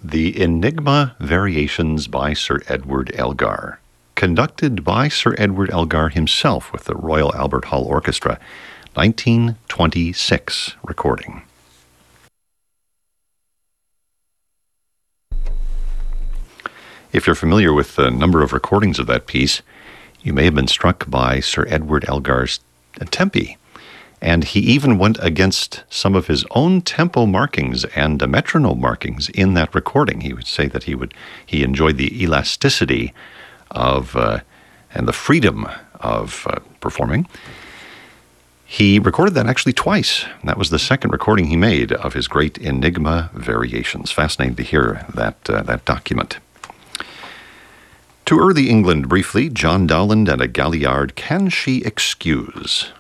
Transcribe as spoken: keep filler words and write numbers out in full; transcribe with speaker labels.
Speaker 1: The Enigma Variations by Sir Edward Elgar, conducted by Sir Edward Elgar himself with the Royal Albert Hall Orchestra, nineteen twenty-six recording. If you're familiar with the number of recordings of that piece, you may have been struck by Sir Edward Elgar's tempi. And he even went against some of his own tempo markings and metronome markings in that recording. He would say that he would he enjoyed the elasticity of uh, and the freedom of uh, performing. He recorded that actually twice. That was the second recording he made of his great Enigma Variations. Fascinating to hear that uh, that document. To early England briefly, John Dowland and a Galliard, Can She Excuse?